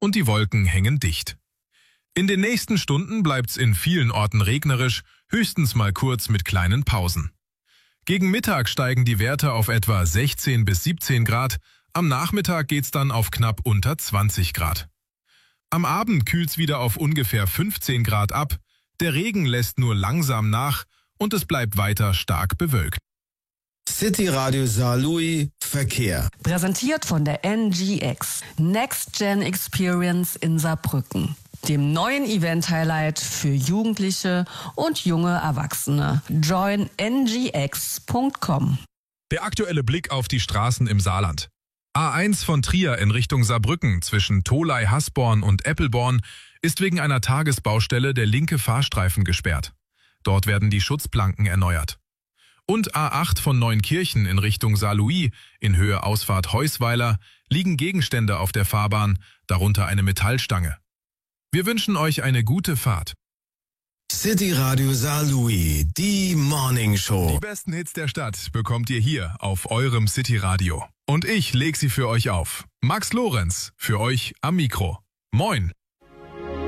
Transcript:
und die Wolken hängen dicht. In den nächsten Stunden bleibt's in vielen Orten regnerisch, höchstens mal kurz mit kleinen Pausen. Gegen Mittag steigen die Werte auf etwa 16 bis 17 Grad, am Nachmittag geht's dann auf knapp unter 20 Grad. Am Abend kühlt's wieder auf ungefähr 15 Grad ab, der Regen lässt nur langsam nach und es bleibt weiter stark bewölkt. City Radio Saarlouis Verkehr. Präsentiert von der NGX, Next Gen Experience in Saarbrücken, dem neuen Event-Highlight für Jugendliche und junge Erwachsene. Join ngx.com. Der aktuelle Blick auf die Straßen im Saarland. A1 von Trier in Richtung Saarbrücken zwischen Tholey-Hasborn und Eppelborn ist wegen einer Tagesbaustelle der linke Fahrstreifen gesperrt. Dort werden die Schutzplanken erneuert. Und A8 von Neunkirchen in Richtung Saarlouis in Höhe Ausfahrt Heusweiler liegen Gegenstände auf der Fahrbahn, darunter eine Metallstange. Wir wünschen euch eine gute Fahrt. City Radio Saarlouis, die Morning Show. Die besten Hits der Stadt bekommt ihr hier auf eurem City Radio. Und ich leg sie für euch auf. Max Lorenz, für euch am Mikro. Moin!